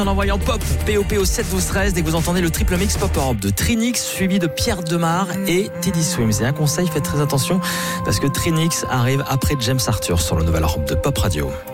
En envoyant pop, POP au 7 12 13 dès que vous entendez le triple mix Pop Europe de Trinix suivi de Pierre Demar et Teddy Swims. Et un conseil, faites très attention parce que Trinix arrive après James Arthur sur le nouvel Europe de Pop Radio.